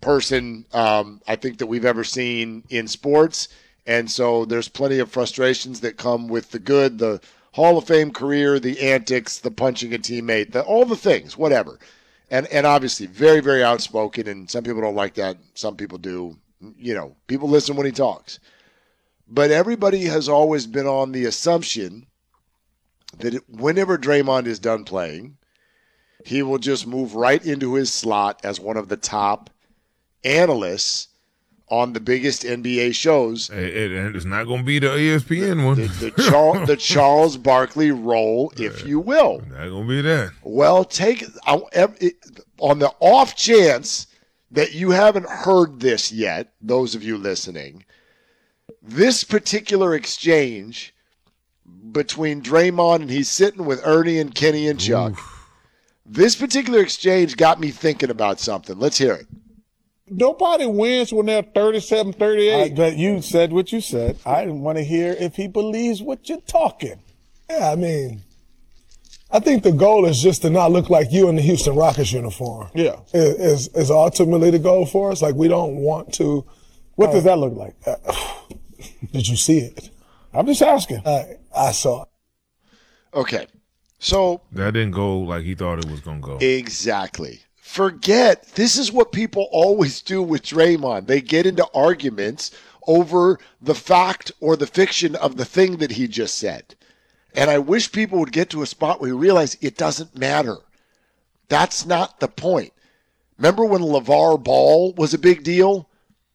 person I think that we've ever seen in sports. And so there's plenty of frustrations that come with the good, the Hall of Fame career, the antics, the punching a teammate, all the things, whatever. And obviously very, very outspoken, and some people don't like that. Some people do. You know, people listen when he talks. But everybody has always been on the assumption that whenever Draymond is done playing, he will just move right into his slot as one of the top analysts on the biggest NBA shows. And it's not going to be the ESPN one. The Charles Barkley role, if you will. Not going to be that. Well, on the off chance that you haven't heard this yet, those of you listening, this particular exchange between Draymond, and he's sitting with Ernie and Kenny and Chuck, this particular exchange got me thinking about something. Let's hear it. Nobody wins when they're 37, 38. But you said what you said. I want to hear if he believes what you're talking. Yeah, I mean, I think the goal is just to not look like you in the Houston Rockets uniform. Yeah. Is ultimately the goal for us. Like, we don't want to. What does that look like? Did you see it? I'm just asking. I saw it. Okay. So. That didn't go like he thought it was going to go. Exactly. Forget, this is what people always do with Draymond. They get into arguments over the fact or the fiction of the thing that he just said. And I wish people would get to a spot where you realize it doesn't matter. That's not the point. Remember when LeVar Ball was a big deal?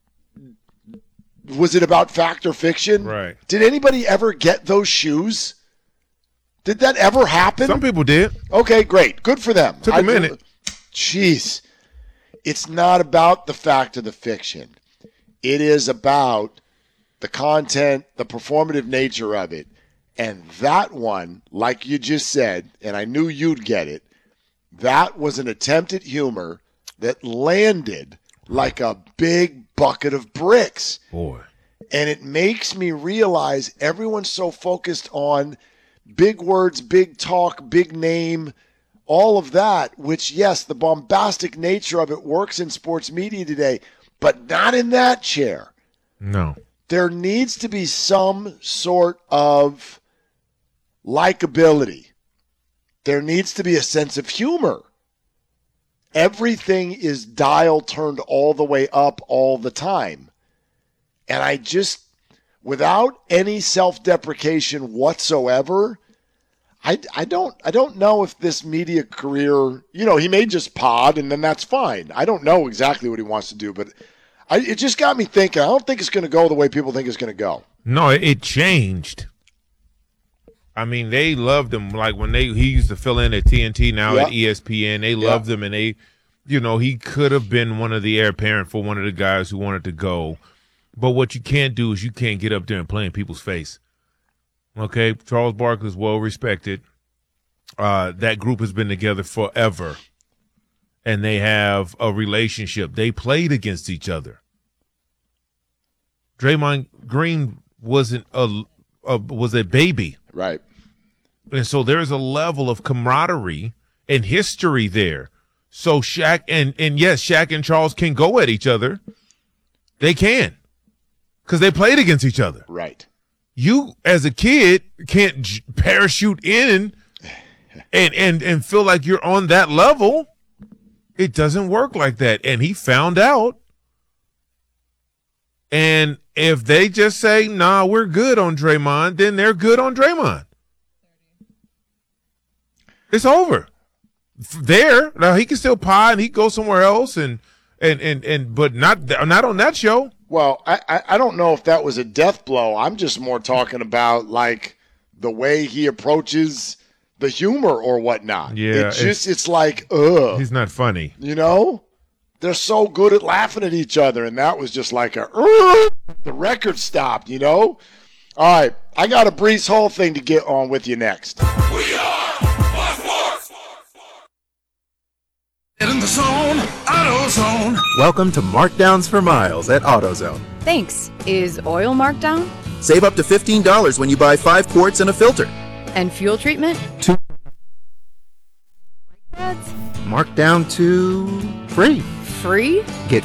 Was it about fact or fiction? Right. Did anybody ever get those shoes? Did that ever happen? Some people did. Okay, great. Good for them. Took a minute. Jeez. It's not about the fact or the fiction. It is about the content, the performative nature of it. And that one, like you just said, and I knew you'd get it, that was an attempt at humor that landed like a big bucket of bricks. Boy. And it makes me realize everyone's so focused on big words, big talk, big name, all of that, which, yes, the bombastic nature of it works in sports media today, but not in that chair. No. There needs to be some sort of likability. There needs to be a sense of humor. Everything is dial turned all the way up all the time. And I just, without any self-deprecation whatsoever, I don't know if this media career, he may just pod and then that's fine. I don't know exactly what he wants to do, but it just got me thinking. I don't think it's going to go the way people think it's going to go. No, it changed. I mean, they loved him. Like when he used to fill in at TNT, now at ESPN, they loved him, and he could have been one of the heir apparent for one of the guys who wanted to go. But what you can't do is you can't get up there and play in people's face. Okay, Charles Barkley is well respected. That group has been together forever, and they have a relationship. They played against each other. Draymond Green was a baby, right? And so there's a level of camaraderie and history there. So Shaq and yes, Shaq and Charles can go at each other. They can, because they played against each other, right? You, as a kid, can't parachute in and feel like you're on that level. It doesn't work like that. And he found out. And if they just say, nah, we're good on Draymond, then they're good on Draymond. It's over. There. Now, he can still pie and he can go somewhere else, but not on that show. Well, I don't know if that was a death blow. I'm just more talking about like the way he approaches the humor or whatnot. Yeah, it's like, ugh. He's not funny. They're so good at laughing at each other, and that was just like the record stopped, All right, I got a Breece Hall thing to get on with you next. We are Sports. Get in the zone, AutoZone. Welcome to Markdowns for Miles at AutoZone. Thanks. Is oil marked down? Save up to $15 when you buy 5 quarts and a filter. And fuel treatment? Marked down to free. Free? Get